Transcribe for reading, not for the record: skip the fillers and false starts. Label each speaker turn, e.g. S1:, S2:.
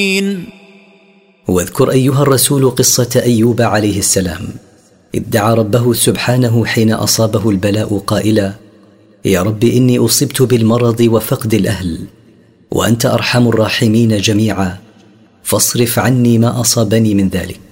S1: واذكر أيها الرسول قصة أيوب عليه السلام، إذ دعا ربه سبحانه حين أصابه البلاء قائلا: يا رب إني أصبت بالمرض وفقد الأهل، وأنت أرحم الراحمين جميعا، فاصرف عني ما أصابني من ذلك.